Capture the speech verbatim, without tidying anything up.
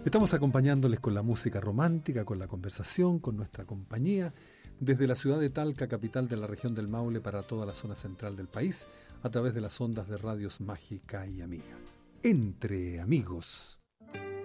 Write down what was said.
Estamos acompañándoles con la música romántica, con la conversación, con nuestra compañía, desde la ciudad de Talca, capital de la región del Maule, para toda la zona central del país, a través de las ondas de radios Mágica y Amiga. Entre amigos.